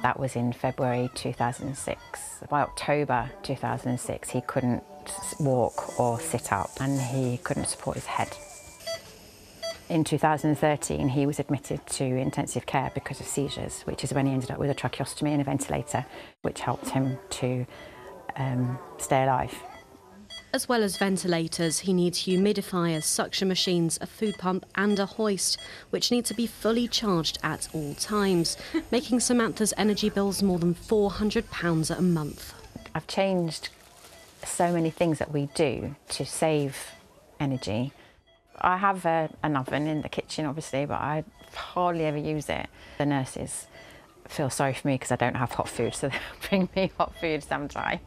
That was in February 2006. By October 2006, he couldn't walk or sit up, and he couldn't support his head. In 2013, he was admitted to intensive care because of seizures, which is when he ended up with a tracheostomy and a ventilator, which helped him to stay alive. As well as ventilators, he needs humidifiers, suction machines, a food pump and a hoist, which need to be fully charged at all times, making Samantha's energy bills more than £400 a month. I've changed so many things that we do to save energy. I have an oven in the kitchen, obviously, but I hardly ever use it. The nurses feel sorry for me because I don't have hot food, so they bring me hot food sometimes.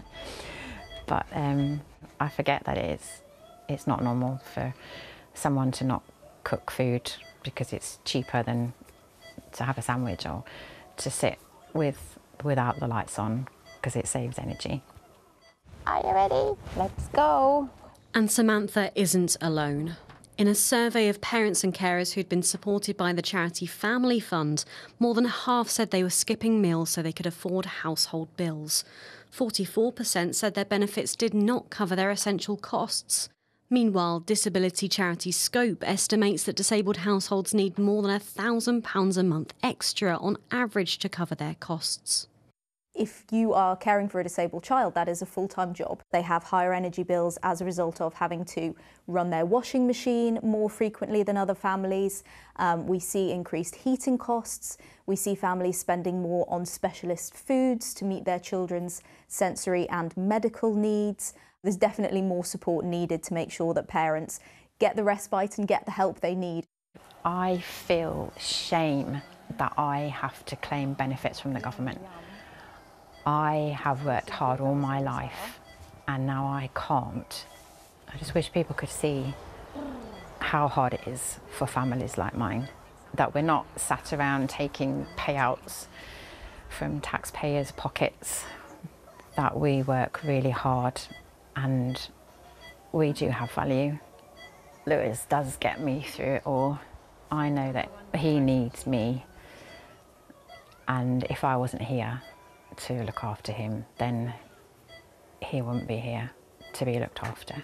But I forget that it's not normal for someone to not cook food because it's cheaper than to have a sandwich or to sit without the lights on because it saves energy. Are you ready? Let's go. And Samantha isn't alone. In a survey of parents and carers who'd been supported by the charity Family Fund, more than half said they were skipping meals so they could afford household bills. 44% said their benefits did not cover their essential costs. Meanwhile, disability charity Scope estimates that disabled households need more than £1,000 a month extra on average to cover their costs. If you are caring for a disabled child, that is a full-time job. They have higher energy bills as a result of having to run their washing machine more frequently than other families. We see increased heating costs. We see families spending more on specialist foods to meet their children's sensory and medical needs. There's definitely more support needed to make sure that parents get the respite and get the help they need. I feel shame that I have to claim benefits from the government. I have worked hard all my life and now I can't. I just wish people could see how hard it is for families like mine, that we're not sat around taking payouts from taxpayers' pockets, that we work really hard and we do have value. Lewis does get me through it all. I know that he needs me, and if I wasn't here to look after him, then he wouldn't be here to be looked after.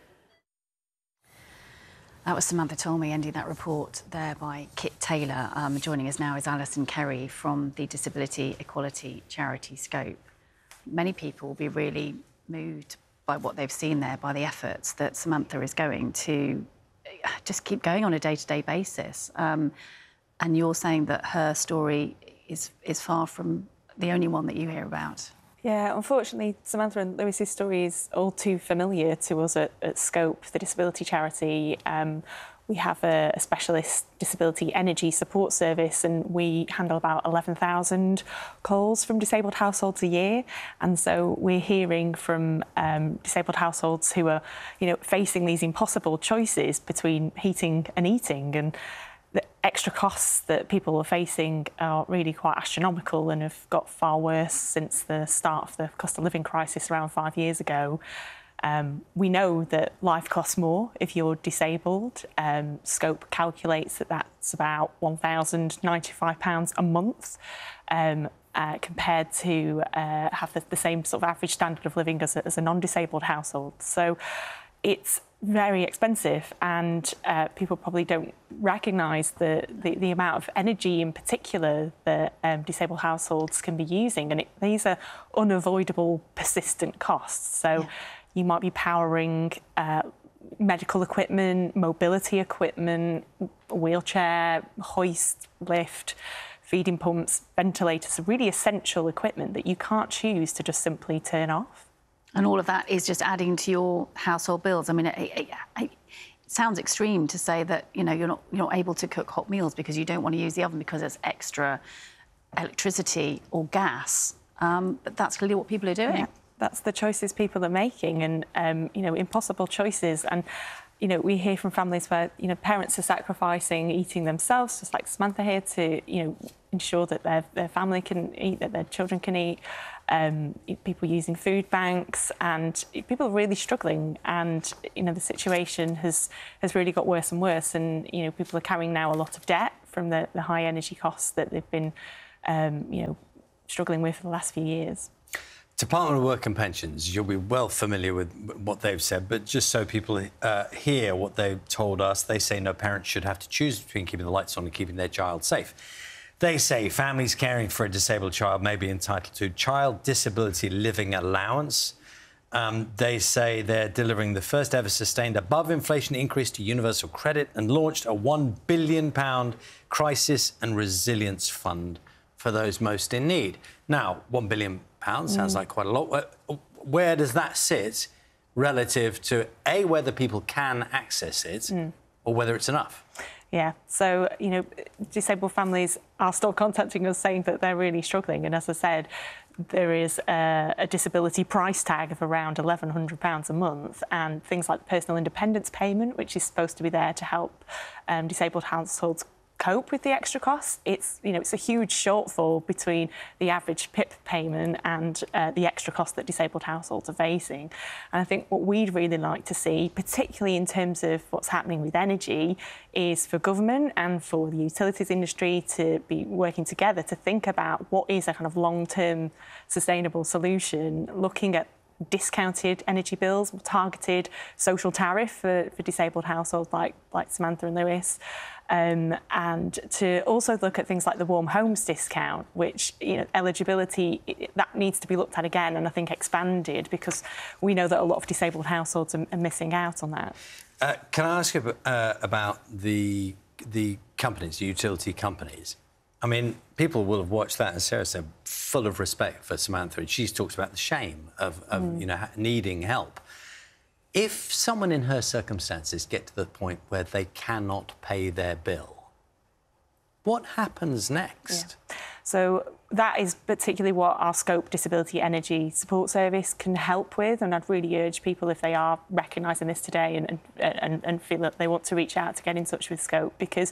That was Samantha Tolmie ending that report there by Kit Taylor. Joining us now is Alison Kerry from the disability equality charity Scope. Many people will be really moved by what they've seen there, by the efforts that Samantha is going to just keep going on a day-to-day basis. And you're saying that her story is far from the only one that you hear about. Yeah, unfortunately, Samantha and Lewis's story is all too familiar to us at Scope, the disability charity. We have a specialist disability energy support service, and we handle about 11,000 calls from disabled households a year. And so we're hearing from disabled households who are, facing these impossible choices between heating and eating, and the extra costs that people are facing are really quite astronomical and have got far worse since the start of the cost of living crisis around 5 years ago. We know that life costs more if you're disabled. Scope calculates that that's about £1,095 a month compared to have the same sort of average standard of living as a non-disabled household. So it's very expensive, and people probably don't recognise the amount of energy in particular that disabled households can be using, and these are unavoidable, persistent costs. So you might be powering medical equipment, mobility equipment, wheelchair, hoist, lift, feeding pumps, ventilators, really essential equipment that you can't choose to just simply turn off. And all of that is just adding to your household bills. I mean, it sounds extreme to say that, you're not able to cook hot meals because you don't want to use the oven because it's extra electricity or gas. But that's clearly what people are doing. Yeah, that's the choices people are making, and, impossible choices. And, we hear from families where, parents are sacrificing eating themselves, just like Samantha here, to, ensure that their family can eat, that their children can eat. People using food banks, and people are really struggling, and the situation has really got worse and worse, and people are carrying now a lot of debt from the high energy costs that they've been struggling with for the last few years. Department of Work and Pensions, you'll be well familiar with what they've said, but just so people hear what they've told us, they say no parent should have to choose between keeping the lights on and keeping their child safe. They say families caring for a disabled child may be entitled to Child Disability Living Allowance. They say they're delivering the first ever sustained above-inflation increase to universal credit and launched a £1 billion crisis and resilience fund for those most in need. Now, £1 billion sounds like quite a lot. Where does that sit relative to, A, whether people can access it or whether it's enough? Yeah, so, you know, disabled families are still contacting us saying that they're really struggling. And as I said, there is a disability price tag of around £1,100 a month, and things like the personal independence payment, which is supposed to be there to help disabled households cope with the extra costs. It's, you know, it's a huge shortfall between the average PIP payment and the extra cost that disabled households are facing. And I think what we'd really like to see, particularly in terms of what's happening with energy, is for government and for the utilities industry to be working together to think about what is a kind of long-term sustainable solution, looking at discounted energy bills, targeted social tariff for disabled households like Samantha and Lewis, and to also look at things like the warm homes discount, which, you know, eligibility, that needs to be looked at again and I think expanded, because we know that a lot of disabled households are missing out on that. Can I ask you about the companies, the utility companies? I mean, people will have watched that, as Sarah said, full of respect for Samantha, and she's talked about the shame of you know, needing help. If someone in her circumstances get to the point where they cannot pay their bill, what happens next? Yeah. So that is particularly what our Scope Disability Energy Support Service can help with, and I'd really urge people, if they are recognising this today and feel that they want to reach out, to get in touch with Scope, because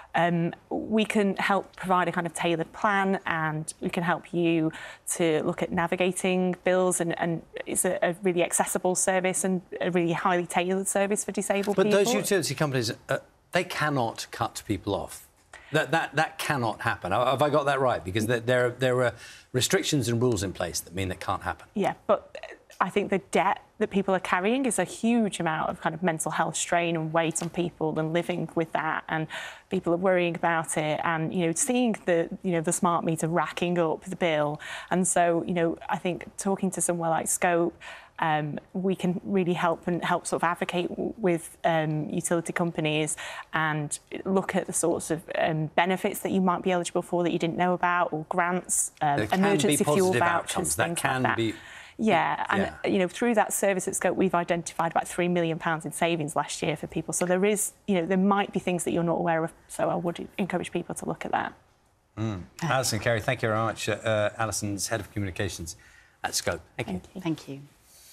we can help provide a kind of tailored plan, and we can help you to look at navigating bills, and it's a really accessible service and a really highly tailored service for disabled people. But those utility companies, they cannot cut people off. That cannot happen. Have I got that right? Because there are restrictions and rules in place that mean that can't happen. Yeah, but I think the debt that people are carrying is a huge amount of kind of mental health strain and weight on people, and living with that, and people are worrying about it, and, you know, seeing the smart meter racking up the bill. And so, you know, I think talking to somewhere like Scope, we can really help sort of advocate with utility companies and look at the sorts of benefits that you might be eligible for that you didn't know about, or grants, emergency fuel vouchers, things like that. Yeah, and you know, through that service at Scope, we've identified about £3 million in savings last year for people. So there is, you know, there might be things that you're not aware of. So I would encourage people to look at that. Alison Carey, thank you very much. Alison's Head of Communications at Scope. Thank you. Thank you.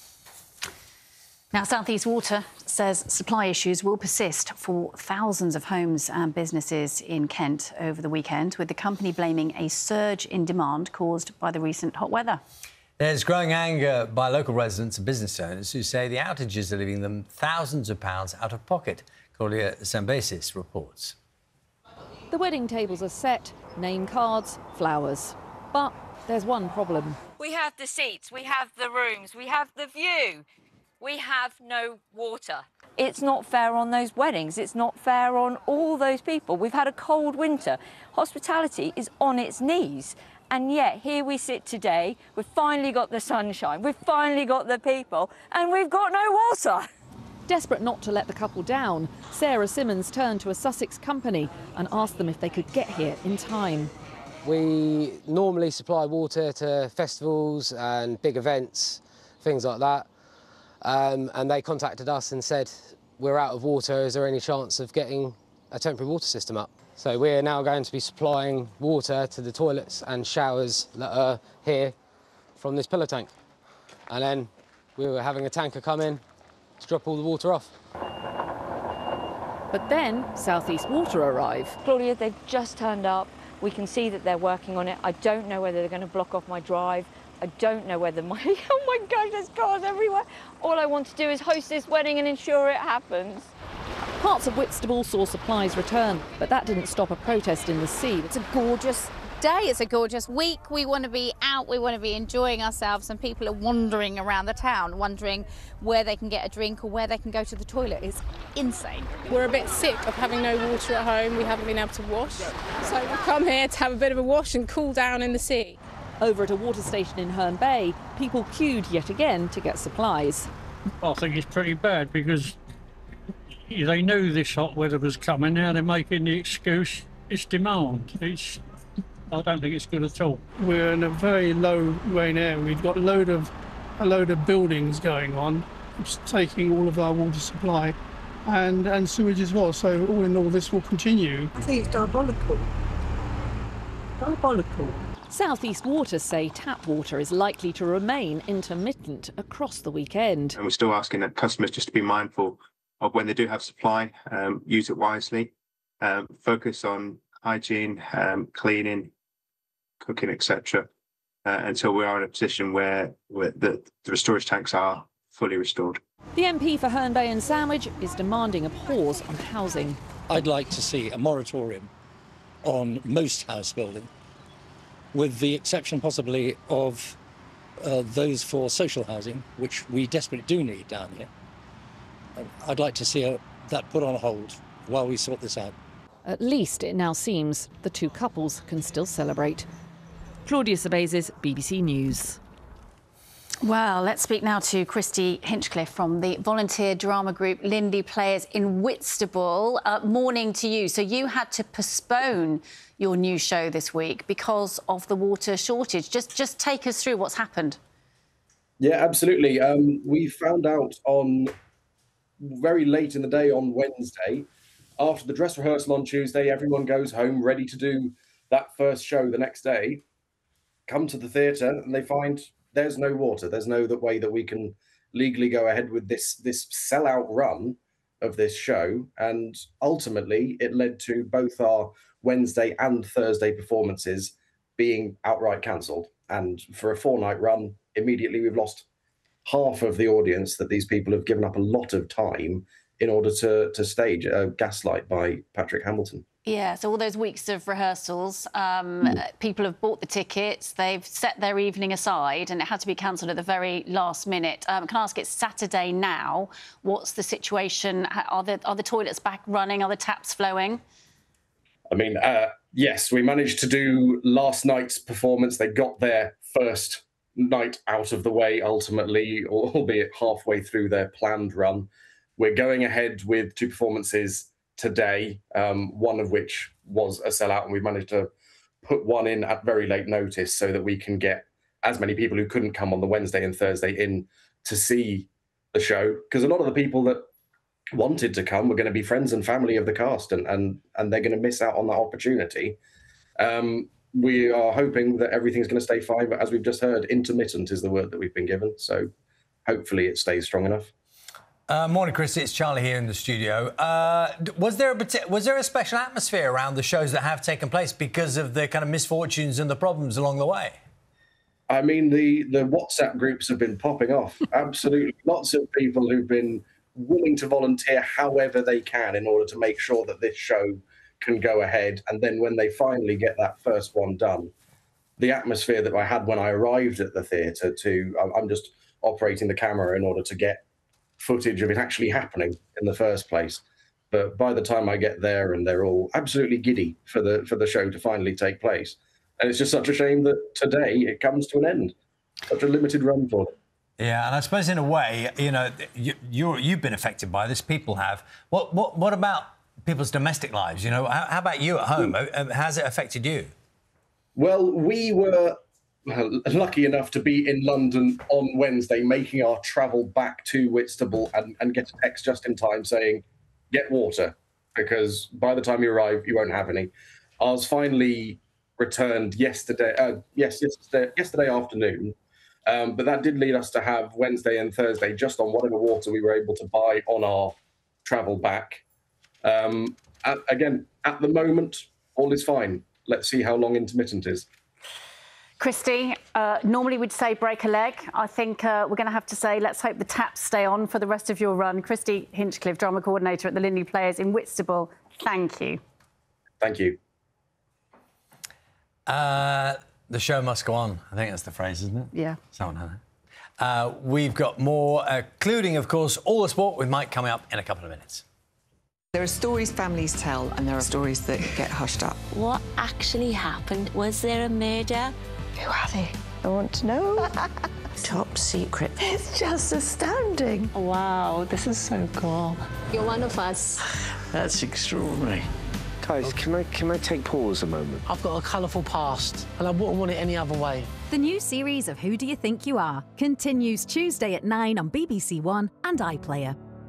Now, South East Water says supply issues will persist for thousands of homes and businesses in Kent over the weekend, with the company blaming a surge in demand caused by the recent hot weather. There's growing anger by local residents and business owners who say the outages are leaving them thousands of pounds out of pocket. Claudia Sambesis reports. The wedding tables are set, name cards, flowers. But there's one problem. We have the seats, we have the rooms, we have the view. We have no water. It's not fair on those weddings. It's not fair on all those people. We've had a cold winter. Hospitality is on its knees. And yet, here we sit today, we've finally got the sunshine, we've finally got the people, and we've got no water. Desperate not to let the couple down, Sarah Simmons turned to a Sussex company and asked them if they could get here in time. We normally supply water to festivals and big events, things like that. And they contacted us and said, we're out of water, is there any chance of getting a temporary water system up? So we're now going to be supplying water to the toilets and showers that are here from this pillar tank. And then we were having a tanker come in to drop all the water off. But then South East Water arrive. Claudia, they've just turned up. We can see that they're working on it. I don't know whether they're going to block off my drive. I don't know whether my... Oh my gosh, there's cars everywhere. All I want to do is host this wedding and ensure it happens. Parts of Whitstable saw supplies return, but that didn't stop a protest in the sea. It's a gorgeous day. It's a gorgeous week. We want to be out, we want to be enjoying ourselves, and people are wandering around the town, wondering where they can get a drink or where they can go to the toilet. It's insane. We're a bit sick of having no water at home. We haven't been able to wash. So we've come here to have a bit of a wash and cool down in the sea. Over at a water station in Herne Bay, people queued yet again to get supplies. I think it's pretty bad because they knew this hot weather was coming. Now they're making the excuse it's demand. I don't think it's good at all. We're in a very low rain area. We've got a load of buildings going on, which is taking all of our water supply and sewage as well. So all in all, this will continue. I think it's diabolical. Diabolical. South East Water say tap water is likely to remain intermittent across the weekend. And we're still asking that customers just to be mindful of when they do have supply, use it wisely, focus on hygiene, cleaning, cooking, etc. Until we are in a position where the storage tanks are fully restored. The MP for Herne Bay and Sandwich is demanding a pause on housing. I'd like to see a moratorium on most house building, with the exception possibly of those for social housing, which we desperately do need down here. I'd like to see that put on hold while we sort this out. At least it now seems the two couples can still celebrate. Claudia Sebezes, BBC News. Well, let's speak now to Christy Hinchcliffe from the volunteer drama group Lindy Players in Whitstable. Morning to you. So you had to postpone your new show this week because of the water shortage. Just take us through what's happened. Yeah, absolutely. We found out on very late in the day on Wednesday. After the dress rehearsal on Tuesday, everyone goes home ready to do that first show the next day. Come to the theatre and they find there's no water. There's no way that we can legally go ahead with this sellout run of this show. And ultimately, it led to both our Wednesday and Thursday performances being outright cancelled. And for a 4-night run, immediately we've lost half of the audience that these people have given up a lot of time in order to stage Gaslight by Patrick Hamilton. Yeah, so all those weeks of rehearsals, people have bought the tickets, they've set their evening aside, and it had to be cancelled at the very last minute. Can I ask, it's Saturday now. What's the situation? Are the toilets back running? Are the taps flowing? I mean, yes, we managed to do last night's performance. They got their first night out of the way, ultimately, albeit halfway through their planned run. We're going ahead with 2 performances today, one of which was a sellout, and we managed to put one in at very late notice so that we can get as many people who couldn't come on the Wednesday and Thursday in to see the show. Because a lot of the people that wanted to come were going to be friends and family of the cast, and they're going to miss out on that opportunity. We are hoping that everything's going to stay fine, but as we've just heard, intermittent is the word that we've been given. So hopefully it stays strong enough. Morning, Chris. It's Charlie here in the studio. Was there a special atmosphere around the shows that have taken place because of the kind of misfortunes and the problems along the way? I mean, the WhatsApp groups have been popping off. Absolutely. Lots of people who've been willing to volunteer however they can in order to make sure that this show can go ahead. And then when they finally get that first one done, the atmosphere that I had when I arrived at the theatre I'm just operating the camera in order to get footage of it actually happening in the first place. But by the time I get there, and they're all absolutely giddy for the show to finally take place. And it's just such a shame that today it comes to an end. Such a limited run for it. Yeah, and I suppose in a way, you know, you've been affected by this. People have. What about people's domestic lives? You know, how about you at home? How's it affected you? Well, we were lucky enough to be in London on Wednesday, making our travel back to Whitstable, and get a text just in time saying, "Get water," because by the time you arrive, you won't have any. Ours finally returned yesterday afternoon. But that did lead us to have Wednesday and Thursday just on whatever water we were able to buy on our travel back. Again, at the moment, all is fine. Let's see how long intermittent is. Christy, normally we'd say break a leg. I think we're going to have to say let's hope the taps stay on for the rest of your run. Christy Hinchcliffe, drama coordinator at the Lindy Players in Whitstable, thank you. Thank you. The show must go on. I think that's the phrase, isn't it? Yeah. Someone had it. We've got more, including, of course, all the sport with Mike coming up in a couple of minutes. There are stories families tell and there are stories that get hushed up. What actually happened? Was there a murder? Who are they? I want to know. Top secret. It's just astounding. Wow. This is so cool. You're one of us. That's extraordinary. Guys, can I take pause a moment? I've got a colourful past and I wouldn't want it any other way. The new series of Who Do You Think You Are continues Tuesday at 9 on BBC One and iPlayer.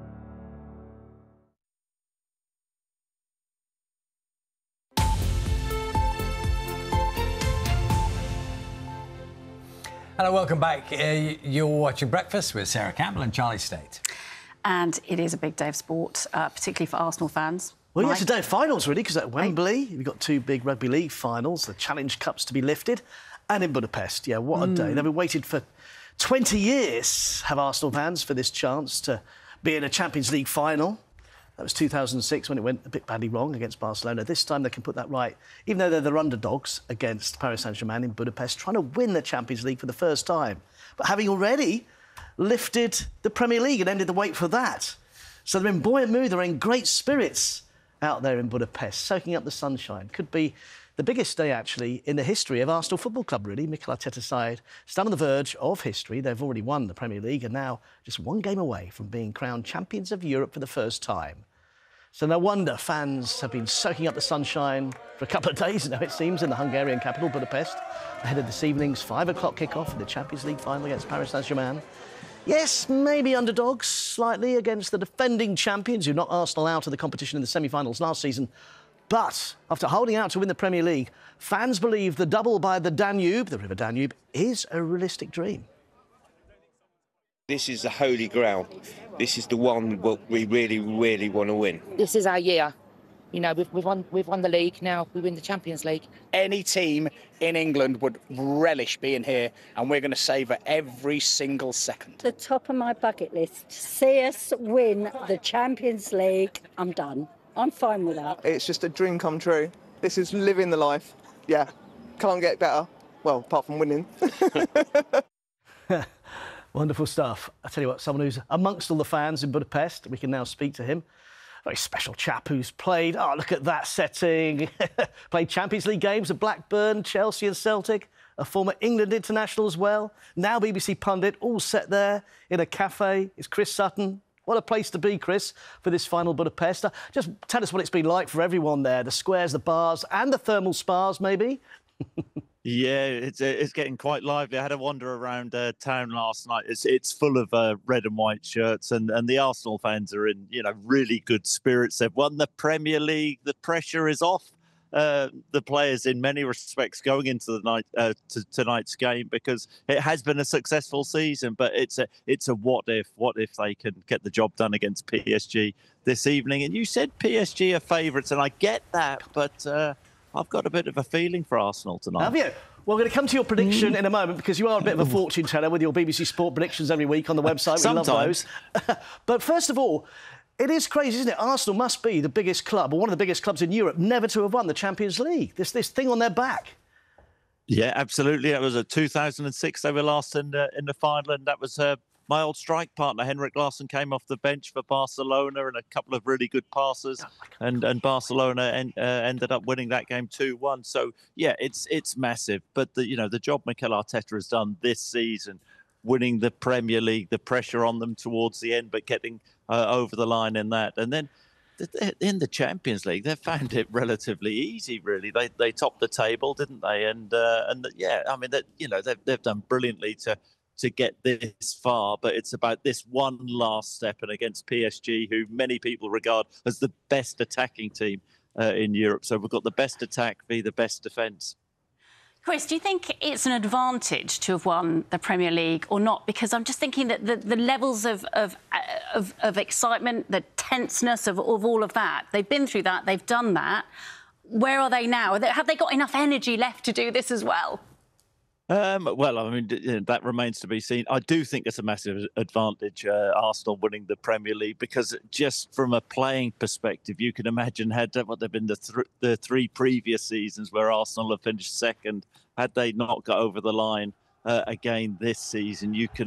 Hello, welcome back. You're watching Breakfast with Sarah Campbell and Charlie State. And it is a big day of sport, particularly for Arsenal fans. Well, yeah, it's a day of finals, really, because at Wembley, we've got two big Rugby League finals, the Challenge Cups to be lifted, and in Budapest. Yeah, what a day. They've been waiting for 20 years, have Arsenal fans, for this chance to be in a Champions League final. That was 2006 when it went a bit badly wrong against Barcelona. This time they can put that right, even though they're the underdogs against Paris Saint-Germain in Budapest, trying to win the Champions League for the first time. But having already lifted the Premier League and ended the wait for that. So they're in buoyant mood, they're in great spirits out there in Budapest, soaking up the sunshine. Could be the biggest day, actually, in the history of Arsenal Football Club, really. Mikel Arteta's side stand on the verge of history. They've already won the Premier League and now just one game away from being crowned champions of Europe for the first time. So no wonder fans have been soaking up the sunshine for a couple of days now, it seems, in the Hungarian capital, Budapest, ahead of this evening's 5 o'clock kickoff in the Champions League final against Paris Saint-Germain. Yes, maybe underdogs slightly against the defending champions who knocked Arsenal out of the competition in the semi-finals last season. But after holding out to win the Premier League, fans believe the double by the Danube, the River Danube, is a realistic dream. This is the holy grail. This is the one we really, really want to win. This is our year. You know, we've won the league, now we win the Champions League. Any team in England would relish being here, and we're going to savour every single second. The top of my bucket list, see us win the Champions League. I'm done. I'm fine with that. It's just a dream come true. This is living the life. Yeah, can't get better. Well, apart from winning. Wonderful stuff. I tell you what, someone who's amongst all the fans in Budapest, we can now speak to him. Very special chap who's played, oh, look at that setting. Played Champions League games at Blackburn, Chelsea and Celtic, a former England international as well. Now BBC pundit, all set there in a cafe. It's Chris Sutton. What a place to be, Chris, for this final Budapest. Just tell us what it's been like for everyone there, the squares, the bars and the thermal spas, maybe. Yeah, it's getting quite lively. I had a wander around town last night. It's full of red and white shirts, and the Arsenal fans are in really good spirits. They've won the Premier League. The pressure is off the players in many respects going into the night to tonight's game, because it has been a successful season. But it's a what if they can get the job done against PSG this evening. And you said PSG are favourites, and I get that, but I've got a bit of a feeling for Arsenal tonight. Have you? Well, we're going to come to your prediction in a moment, because you are a bit of a fortune teller with your BBC Sport predictions every week on the website. We love those. But first of all, it is crazy, isn't it? Arsenal must be the biggest club, or one of the biggest clubs in Europe, never to have won the Champions League. This thing on their back. Yeah, absolutely. It was 2006 they were last in the final, and that was my old strike partner, Henrik Larsson, came off the bench for Barcelona and a couple of really good passes, and Barcelona ended up winning that game 2-1. So, yeah, it's massive. But, the job Mikel Arteta has done this season, winning the Premier League, the pressure on them towards the end, but getting over the line in that. And then in the Champions League, they've found it relatively easy, really. They topped the table, didn't they? And yeah, I mean, they've done brilliantly to get this far, but it's about this one last step, and against PSG, who many people regard as the best attacking team in Europe. So we've got the best attack v the best defence. Chris, do you think it's an advantage to have won the Premier League or not? Because I'm just thinking that the levels of excitement, the tenseness of all of that, they've been through that, they've done that. Where are they now? Have they got enough energy left to do this as well? Well, I mean, that remains to be seen. I do think it's a massive advantage, Arsenal winning the Premier League, because just from a playing perspective, you can imagine had what they've been the three previous seasons where Arsenal have finished second, had they not got over the line again this season, you can